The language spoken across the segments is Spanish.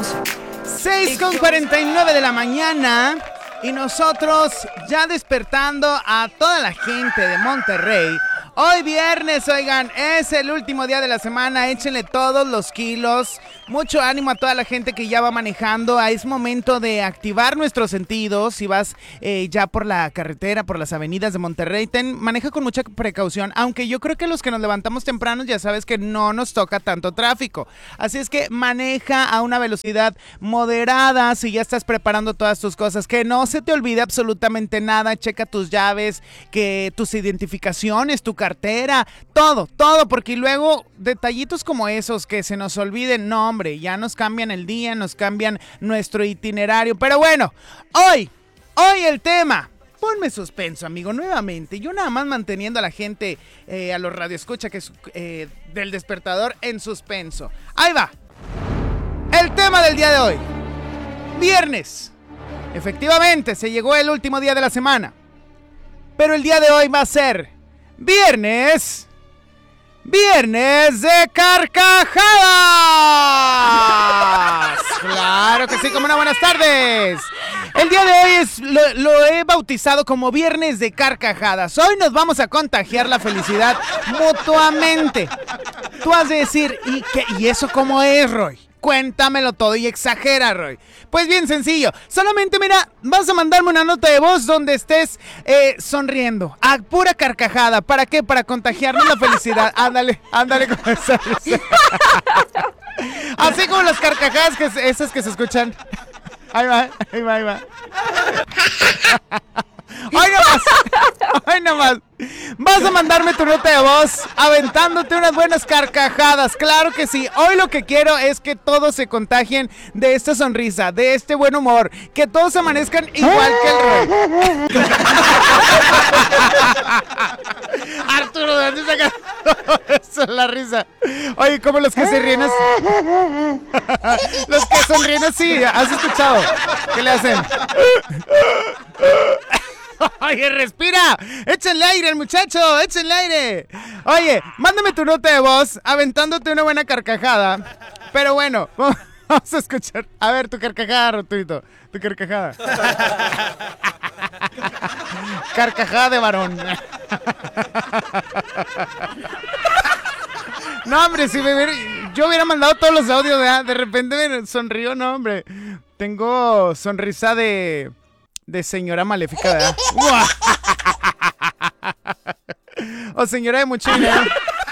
6:49 de la mañana y nosotros ya despertando a toda la gente de Monterrey. Hoy viernes, oigan, es el último día de la semana, échenle todos los kilos, mucho ánimo a toda la gente que ya va manejando, es momento de activar nuestros sentidos. Si vas ya por la carretera, por las avenidas de Monterrey, maneja con mucha precaución, aunque yo creo que los que nos levantamos temprano ya sabes que no nos toca tanto tráfico, así es que maneja a una velocidad moderada. Si ya estás preparando todas tus cosas, que no se te olvide absolutamente nada, checa tus llaves, que tus identificaciones, tu cartera, todo, porque luego detallitos como esos que se nos olviden, no hombre, ya nos cambian el día, nos cambian nuestro itinerario. Pero bueno, hoy el tema, ponme suspenso, amigo, nuevamente, yo nada más manteniendo a la gente, a los radioescucha que del despertador en suspenso. Ahí va, el tema del día de hoy, viernes, efectivamente se llegó el último día de la semana, pero el día de hoy va a ser Viernes de carcajadas. Claro que sí, como una buenas tardes. El día de hoy lo he bautizado como Viernes de carcajadas. Hoy nos vamos a contagiar la felicidad mutuamente. Tú has de decir, ¿y eso cómo es, Roy? Cuéntamelo todo y exagera, Roy. Pues bien sencillo, solamente mira, vas a mandarme una nota de voz donde estés sonriendo, a pura carcajada. ¿Para qué? Para contagiarnos la felicidad. Ándale con esa risa. Así como las carcajadas esas que se escuchan. Ahí va. Hoy nomás. Vas a mandarme tu nota de voz aventándote unas buenas carcajadas. Claro que sí. Hoy lo que quiero es que todos se contagien de esta sonrisa, de este buen humor, que todos amanezcan igual que el Roy. Arturo, ¿de dónde sacas eso, la risa? Oye, como los que se ríen así. Los que sonríen así, ¿has escuchado? ¿Qué le hacen? Oye, respira, échenle aire al muchacho, échenle aire. Oye, mándame tu nota de voz aventándote una buena carcajada. Pero bueno, vamos a escuchar. A ver, tu carcajada, Arturito, tu carcajada. Carcajada de varón. No, hombre, si yo hubiera mandado todos los audios, de repente me sonrío, no, hombre. Tengo sonrisa de señora maléfica, ¿verdad? O señora de mucho dinero.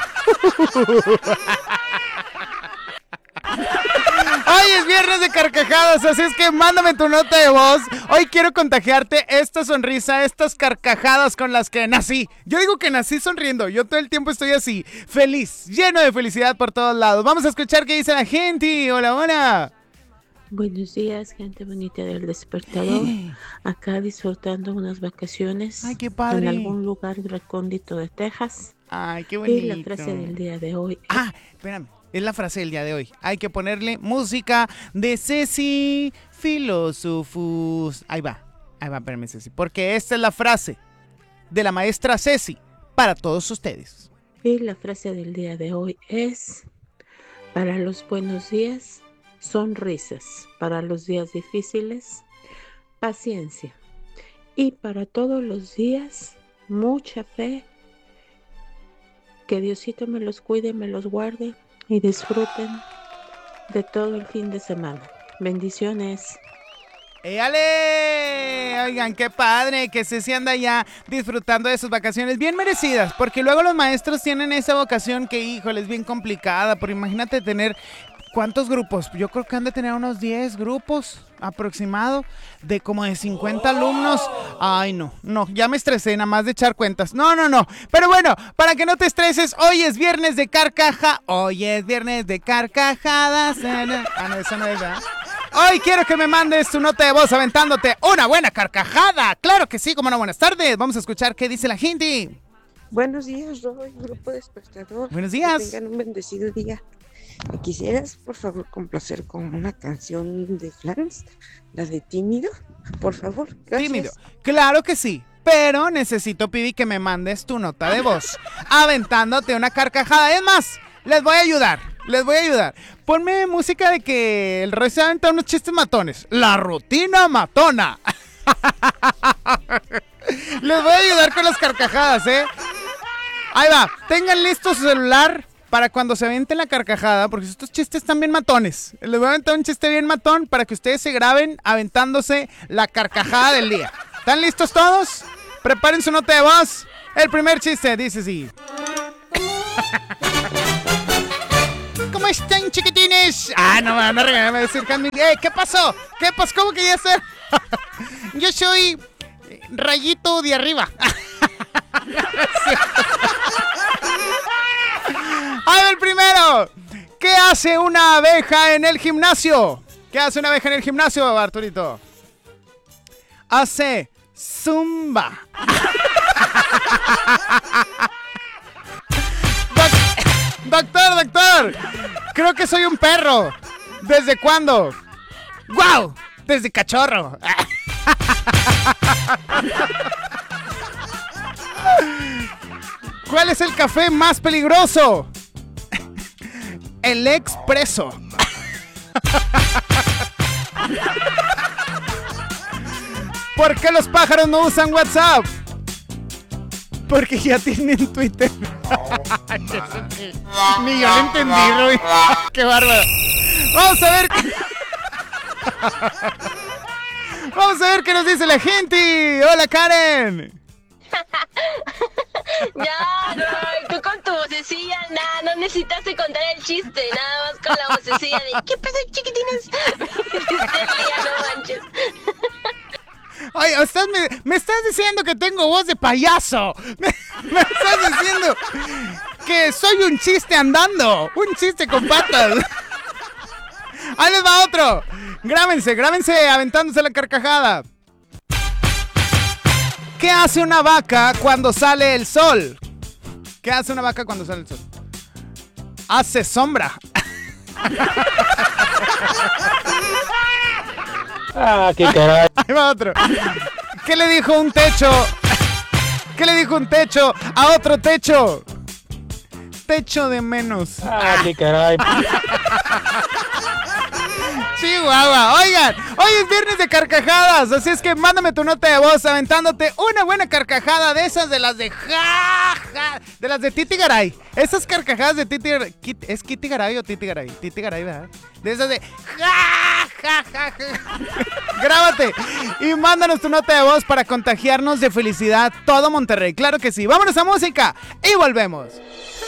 Hoy es viernes de carcajadas, así es que mándame tu nota de voz. Hoy quiero contagiarte esta sonrisa, estas carcajadas con las que nací. Yo digo que nací sonriendo, yo todo el tiempo estoy así, feliz, lleno de felicidad por todos lados. Vamos a escuchar qué dice la gente. Hola. Buenos días, gente bonita del despertador. Acá disfrutando unas vacaciones. Ay, qué padre. En algún lugar recóndito de Texas. Ay, qué bonito. Y la frase del día de hoy. Espérame. Es la frase del día de hoy. Hay que ponerle música de Ceci Filosofus. Ahí va, espérame, Ceci. Porque esta es la frase de la maestra Ceci para todos ustedes. Y la frase del día de hoy es: para los buenos días, sonrisas. Para los días difíciles, paciencia. Y para todos los días, mucha fe. Que Diosito me los cuide, me los guarde y disfruten de todo el fin de semana. Bendiciones. ¡Éale! Oigan, qué padre que Ceci anda ya disfrutando de sus vacaciones bien merecidas, porque luego los maestros tienen esa vocación que, híjole, es bien complicada, pero imagínate tener ¿cuántos grupos? Yo creo que han de tener unos 10 grupos aproximado de como de 50 alumnos. Ay, no, ya me estresé nada más de echar cuentas. No. Pero bueno, para que no te estreses, hoy es viernes de carcajadas. No, esa no es, ¿verdad? Hoy quiero que me mandes tu nota de voz aventándote una buena carcajada. Claro que sí, como no, buenas tardes. Vamos a escuchar qué dice la gente. Buenos días, Roy, Grupo Despertador. Buenos días. Que tengan un bendecido día. ¿Me quisieras, por favor, complacer con una canción de Flans? La de Tímido, por favor. Gracias. Tímido, claro que sí. Pero necesito, Pibi, que me mandes tu nota de voz aventándote una carcajada. Es más, les voy a ayudar. Les voy a ayudar. Ponme música de que el Roy se aventa unos chistes matones. La rutina matona. Les voy a ayudar con las carcajadas, ¿eh? Ahí va. Tengan listo su celular para cuando se avienten la carcajada, porque estos chistes están bien matones. Les voy a aventar un chiste bien matón para que ustedes se graben aventándose la carcajada del día. ¿Están listos todos? Preparen su nota de voz. El primer chiste dice así. ¿Cómo están, chiquitines? No me van a regalar, me van a decir, ¿qué pasó? ¿Qué pasó? ¿Cómo que ya sé? Yo soy Rayito de arriba. A ver, primero, ¿qué hace una abeja en el gimnasio? ¿Qué hace una abeja en el gimnasio, Arturito? Hace zumba. Doctor, creo que soy un perro. ¿Desde cuándo? ¡Guau! Desde cachorro. ¿Cuál es el café más peligroso? El expreso. ¿Por qué los pájaros no usan WhatsApp? Porque ya tienen Twitter. Ni yo lo entendí, Rui. Qué bárbaro. Vamos a ver. Vamos a ver qué nos dice la gente. Hola, Karen. Ya, Roy, tú con tu vocecilla, no necesitaste contar el chiste, nada más con la vocecilla de ¿qué pasa, chiquitines? No manches. Oye, me estás diciendo que tengo voz de payaso. Me estás diciendo que soy un chiste andando. Un chiste con patas. Ahí les va otro. Grábense aventándose la carcajada. ¿Qué hace una vaca cuando sale el sol? ¿Qué hace una vaca cuando sale el sol? Hace sombra. Qué caray. Ahí va otro. ¿Qué le dijo un techo? ¿Qué le dijo un techo a otro techo? Techo de menos. Qué caray. Chihuahua. Oigan, hoy es viernes de carcajadas, así es que mándame tu nota de voz aventándote una buena carcajada de esas, de las de de las de Titi Garay. Esas carcajadas de Titi, ¿es Kitty Garay o Titi Garay? Titi Garay, ¿verdad? De esas de Grábate y mándanos tu nota de voz para contagiarnos de felicidad todo Monterrey. Claro que sí. Vámonos a música y volvemos.